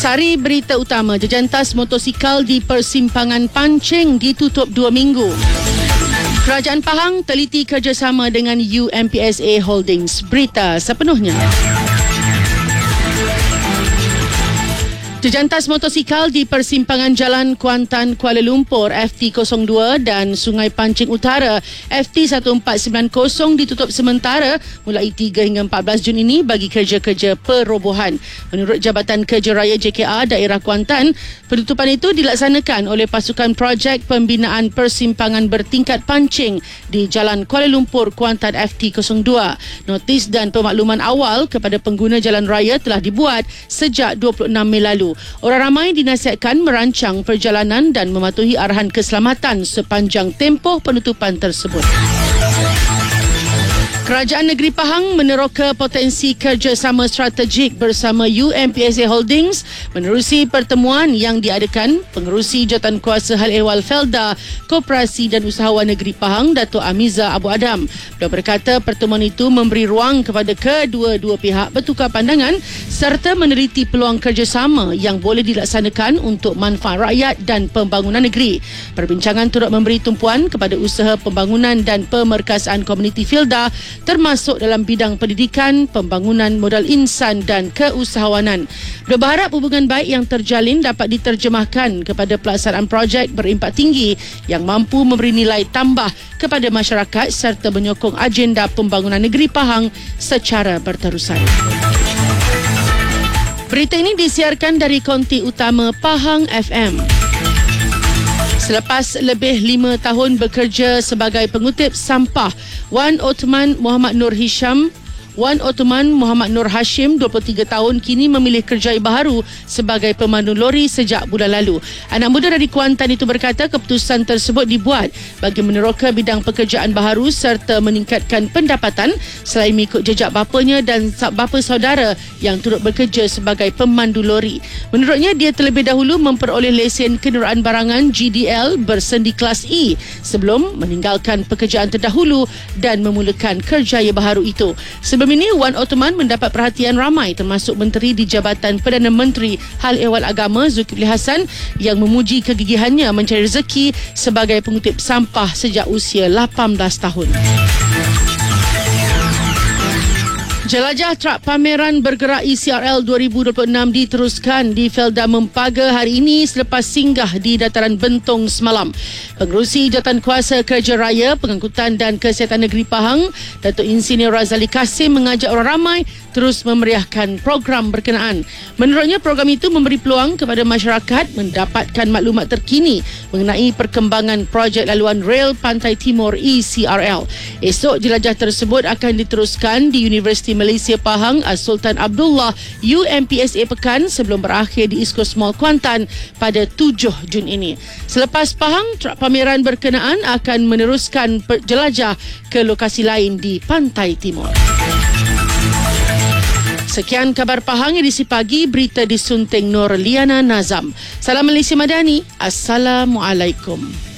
Sari berita utama, jejantas motosikal di persimpangan Pancing ditutup 2 minggu. Kerajaan Pahang teliti kerjasama dengan UMPSA Holdings. Berita sepenuhnya. Jejantas motosikal di persimpangan Jalan Kuantan Kuala Lumpur FT02 dan Sungai Pancing Utara FT1490 ditutup sementara mulai 3 hingga 14 Jun ini bagi kerja-kerja perobohan. Menurut Jabatan Kerja Raya JKR Daerah Kuantan, penutupan itu dilaksanakan oleh pasukan projek pembinaan persimpangan bertingkat Pancing di Jalan Kuala Lumpur Kuantan FT02. Notis dan pemakluman awal kepada pengguna jalan raya telah dibuat sejak 26 Mei lalu. Orang ramai dinasihatkan merancang perjalanan dan mematuhi arahan keselamatan sepanjang tempoh penutupan tersebut. Kerajaan Negeri Pahang meneroka potensi kerjasama strategik bersama UMPSA Holdings menerusi pertemuan yang diadakan Pengerusi Jawatankuasa Hal Ehwal Felda, Koperasi dan Usahawan Negeri Pahang, Datuk Amiza Abu Adam. Beliau berkata pertemuan itu memberi ruang kepada kedua-dua pihak bertukar pandangan serta meneliti peluang kerjasama yang boleh dilaksanakan untuk manfaat rakyat dan pembangunan negeri. Perbincangan turut memberi tumpuan kepada usaha pembangunan dan pemerkasaan komuniti Felda termasuk dalam bidang pendidikan, pembangunan modal insan dan keusahawanan. Beliau berharap hubungan baik yang terjalin dapat diterjemahkan kepada pelaksanaan projek berimpak tinggi yang mampu memberi nilai tambah kepada masyarakat serta menyokong agenda pembangunan negeri Pahang secara berterusan. Berita ini disiarkan dari konti utama Pahang FM. Selepas lebih 5 tahun bekerja sebagai pengutip sampah, Wan Othman Muhammad Nur Hashim, 23 tahun, kini memilih kerjaya baharu sebagai pemandu lori sejak bulan lalu. Anak muda dari Kuantan itu berkata keputusan tersebut dibuat bagi meneroka bidang pekerjaan baharu serta meningkatkan pendapatan selain mengikut jejak bapanya dan bapa saudara yang turut bekerja sebagai pemandu lori. Menurutnya, dia terlebih dahulu memperoleh lesen kenderaan barangan GDL bersendi kelas E sebelum meninggalkan pekerjaan terdahulu dan memulakan kerjaya baharu itu. Sebelum ini, Wan Othman mendapat perhatian ramai termasuk Menteri di Jabatan Perdana Menteri Hal Ehwal Agama Zulkifli Hasan yang memuji kegigihannya mencari rezeki sebagai pengutip sampah sejak usia 18 tahun. Jelajah trak pameran bergerak ECRL 2026 diteruskan di Felda Mempaga hari ini selepas singgah di Dataran Bentong semalam. Pengerusi Jawatankuasa Kerja Raya, Pengangkutan dan Kesihatan Negeri Pahang, Datuk Insinyur Razali Kasim mengajak orang ramai terus memeriahkan program berkenaan. Menurutnya, program itu memberi peluang kepada masyarakat mendapatkan maklumat terkini mengenai perkembangan projek laluan rel Pantai Timur ECRL. Esok, jelajah tersebut akan diteruskan di Universiti Malaysia Pahang Sultan Abdullah UMPSA Pekan sebelum berakhir di East Coast Mall Kuantan pada 7 Jun ini. Selepas Pahang, trak pameran berkenaan akan meneruskan jelajah ke lokasi lain di Pantai Timur. Sekian khabar Pahang edisi pagi, berita disunting Nur Liana Nazam. Salam Malaysia Madani. Assalamualaikum.